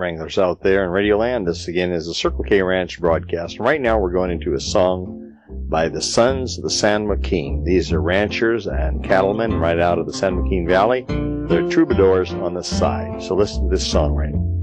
Wranglers out there in Radio Land. This again is the Circle K Ranch broadcast. Right now we're going into a song by the Sons of the San Joaquin. These are ranchers and cattlemen right out of the San Joaquin Valley. They're troubadours on the side. So listen to this song right now.